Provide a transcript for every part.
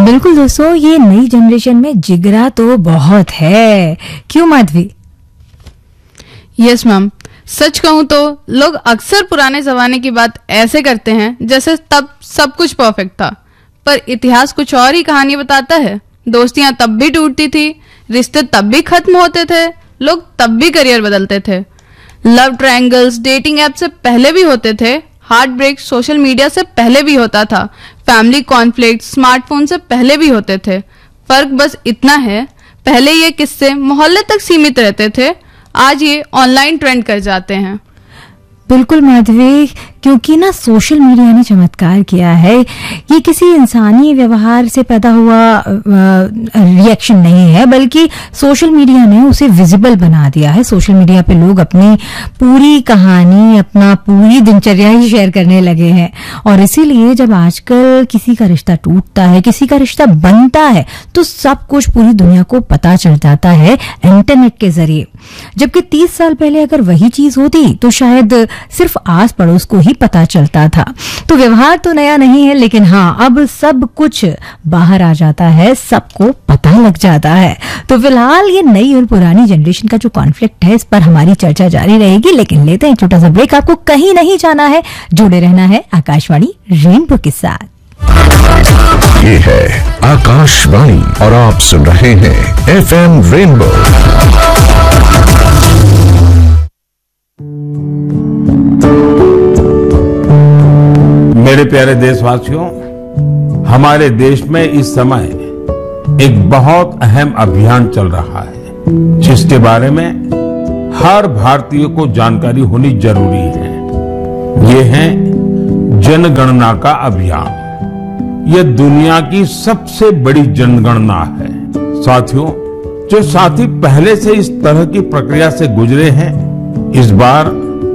बिल्कुल दोस्तों, ये नई जनरेशन में जिगरा तो बहुत है, क्यों माधवी? यस मैम, सच कहूँ तो लोग अक्सर पुराने जमाने की बात ऐसे करते हैं जैसे तब सब कुछ परफेक्ट था, पर इतिहास कुछ और ही कहानी बताता है। दोस्तियां तब भी टूटती थी, रिश्ते तब भी खत्म होते थे, लोग तब भी करियर बदलते थे। लव ट्रायंगल्स डेटिंग ऐप से पहले भी होते थे, हार्ट ब्रेक सोशल मीडिया से पहले भी होता था, फैमिली कॉन्फ्लिक्ट स्मार्टफोन से पहले भी होते थे। फर्क बस इतना है, पहले ये किस्से मोहल्ले तक सीमित रहते थे, आज ये ऑनलाइन ट्रेंड कर जाते हैं। बिल्कुल माधवी, क्योंकि ना सोशल मीडिया ने चमत्कार किया है। ये किसी इंसानी व्यवहार से पैदा हुआ रिएक्शन नहीं है, बल्कि सोशल मीडिया ने उसे विजिबल बना दिया है। सोशल मीडिया पे लोग अपनी पूरी कहानी, अपना पूरी दिनचर्या ही शेयर करने लगे हैं, और इसीलिए जब आजकल किसी का रिश्ता टूटता है, किसी का रिश्ता बनता है, तो सब कुछ पूरी दुनिया को पता चल जाता है इंटरनेट के जरिए। जबकि 30 साल पहले अगर वही चीज होती तो शायद सिर्फ आस पड़ोस को ही पता चलता था। तो व्यवहार तो नया नहीं है, लेकिन हाँ, अब सब कुछ बाहर आ जाता है, सबको पता लग जाता है। तो फिलहाल ये नई और पुरानी जनरेशन का जो कॉन्फ्लिक्ट है, इस पर हमारी चर्चा जारी रहेगी, लेकिन लेते हैं छोटा सा ब्रेक। आपको कहीं नहीं जाना है, जुड़े रहना है आकाशवाणी रेनबो के साथ। ये है आकाशवाणी और आप सुन रहे हैं FM रेनबो। मेरे प्यारे देशवासियों, हमारे देश में इस समय एक बहुत अहम अभियान चल रहा है, जिसके बारे में हर भारतीय को जानकारी होनी जरूरी है। ये है जनगणना का अभियान। यह दुनिया की सबसे बड़ी जनगणना है। साथियों, जो साथी पहले से इस तरह की प्रक्रिया से गुजरे हैं, इस बार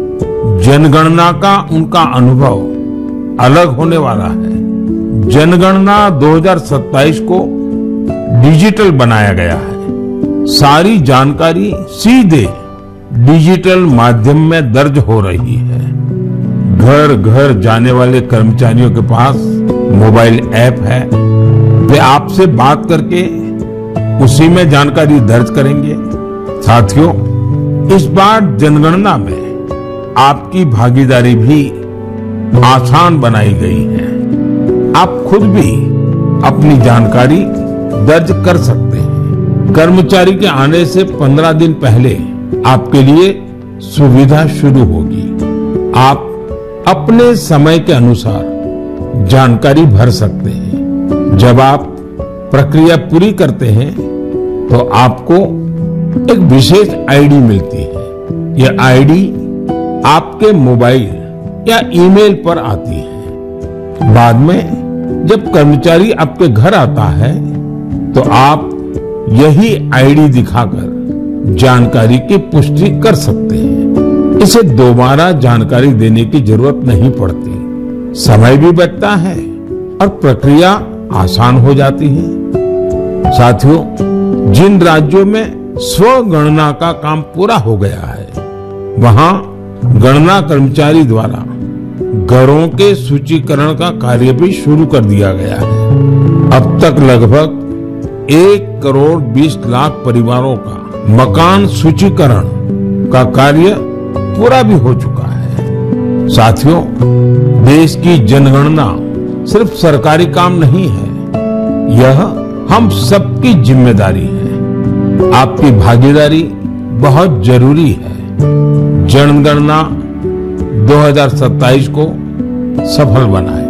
जनगणना का उनका अनुभव अलग होने वाला है। जनगणना 2027 को डिजिटल बनाया गया है। सारी जानकारी सीधे डिजिटल माध्यम में दर्ज हो रही है। घर घर जाने वाले कर्मचारियों के पास मोबाइल ऐप है, वे आपसे बात करके उसी में जानकारी दर्ज करेंगे। साथियों, इस बार जनगणना में आपकी भागीदारी भी आसान बनाई गई है। आप खुद भी अपनी जानकारी दर्ज कर सकते हैं। कर्मचारी के आने से 15 दिन पहले आपके लिए सुविधा शुरू होगी। आप अपने समय के अनुसार जानकारी भर सकते हैं। जब आप प्रक्रिया पूरी करते हैं तो आपको एक विशेष आईडी मिलती है। यह आईडी आपके मोबाइल या ईमेल पर आती है। बाद में जब कर्मचारी आपके घर आता है तो आप यही आईडी दिखाकर जानकारी की पुष्टि कर सकते हैं। इसे दोबारा जानकारी देने की जरूरत नहीं पड़ती, समय भी बचता है और प्रक्रिया आसान हो जाती है। साथियों, जिन राज्यों में स्वगणना का काम पूरा हो गया है, वहां गणना कर्मचारी द्वारा घरों के सूचीकरण का कार्य भी शुरू कर दिया गया है। अब तक लगभग 1,20,00,000 परिवारों का मकान सूचीकरण का कार्य पूरा भी हो चुका है। साथियों, देश की जनगणना सिर्फ सरकारी काम नहीं है, यह हम सबकी जिम्मेदारी है। आपकी भागीदारी बहुत जरूरी है। जनगणना 2027 को सफल बनाए।